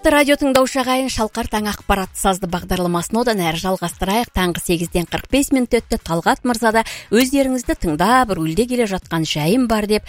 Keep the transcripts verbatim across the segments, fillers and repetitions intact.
Құрметті радио тыңдаушы ағайын, Шалқар таң ақпарат сазды бағдарламасын одан әрі жалғастырайық. Таңғы сегізден қырық бес минут өтті. Талғат мырзада өздеріңізді тыңдап, рөлде келе жатқан жайым бар деп,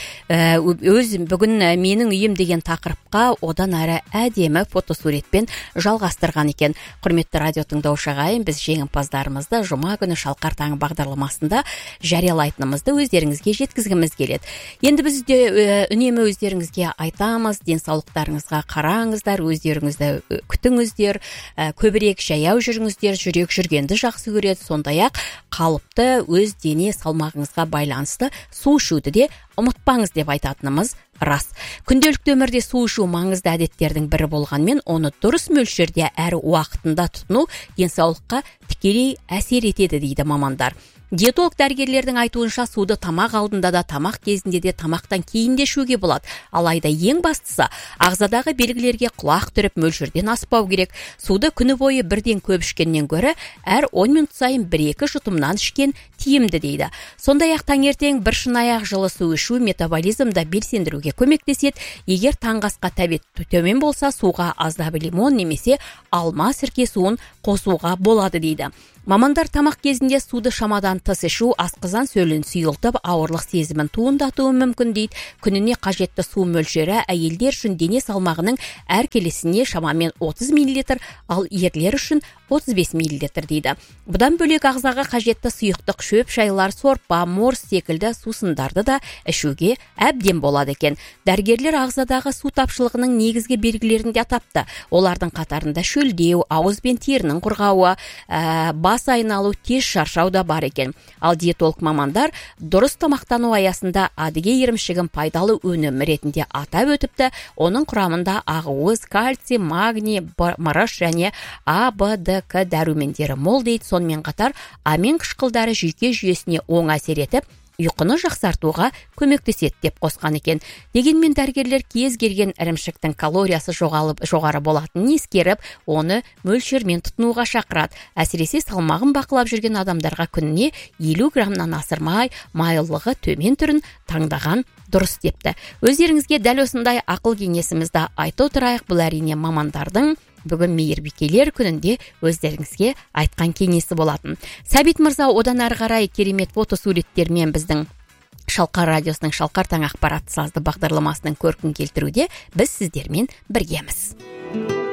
өз бүгін менің үйім деген тақырыпқа одан әрі әдемі фотосуретпен жалғастырған екен. Құрметті радио тыңдаушы ағайын, біз жеңімпаздарымызды жұма күні Шалқар таңы бағдарламасында жариялайтынымызды өздеріңізге жеткізгіміз келеді. Енді біз де үнемі өздеріңізге айтамыз, денсаулықтарыңызға қараңыздар, өздеріңізді күтіңіздер, көбірек жаяу жүріңіздер, жүрек жүргенді жақсы көреді, сондай-ақ қалыпты өз дене салмағыңызға байланысты су ішуді де ұмытпаңыз деп айтатынымыз рас. Күнделікті өмірде су ішу маңызды әдеттердің бірі болғанмен, оны дұрыс мөлшерде әрі уақытында тұтыну денсаулыққа тікелей әсер етеді дейді мамандар. Диетолог дәрігерлердің айтуынша суды тамақ алдында да, тамақ кезінде де, тамақтан кейін де ішуге болады. Алайда ең бастысы ағзадағы белгілерге құлақ түріп мөлшерден аспау керек. Суды күні бойы бірден көп ішкеннен гөрі әр он минут сайын бір-екі жұтымнан ішкен тиімді дейді. Сондай-ақ таңертең бір шынаяқ жылы су ішу метаболизмді белсендіруге көмектеседі. Егер таңғы асқа тәбет төмен болса, суға аздап лимон немесе алма сірке суын қосуға болады дейді. Мамандар тамақ кезінде суды шамадан тыс ішу асқазан сөлін сұйылтып, ауырлық сезімін туындатуы мүмкін дейді. Күніне қажетті су мөлшері әйелдер үшін дене салмағының әр келесіне шамамен отыз миллилитр, ал ерлер үшін отыз бес миллилитр дейді. Бұдан бөлек ағзаға қажетті сұйықтық шөп шайлар, сорпа, морс секілді сусындарды да ішуге әбден болады екен. Дәрігерлер ағзадағы су тапшылығының негізгі белгілерін де атапты. Олардың қатарында шөлдеу, ауыз бен терінің құрғауы, ә, бас айналу, тез шаршау да бар екен. Ал диетолог мамандар дұрыс тамақтану аясында адыге ерімшігін пайдалы өнім ретінде атап өтіпті. Оның құрамында ақуыз, кальций, магний, мырыш және А, Б, Д, К дәрумендері мол дейді. Сонымен қатар амин қышқылдары жүйке жүйесіне оң әсер етіп, ұйқыны жақсартуға көмектеседі деп қосқан екен. Дегенмен дәрігерлер кез келген ірімшіктің калориясы жоғалып, жоғары болатынын ескеріп, оны мөлшермен тұтынуға шақырады. Әсіресе салмағын бақылап жүрген адамдарға күніне елу граммнан асырмай, майлылығы төмен түрін таңдаған дұрыс депті. Өздеріңізге дәл осындай ақыл кеңесімізді айта отырайық. Бұл әрине мамандардың бүгін мейірбикелер күнінде өздеріңізге айтқан кеңесі болатын. Сәбит мырза одан әрі қарай керемет фотосуреттермен біздің Шалқар радиосының Шалқар таң ақпарат сазды бағдарламасының көркін келтіруде біз сіздермен біргеміз.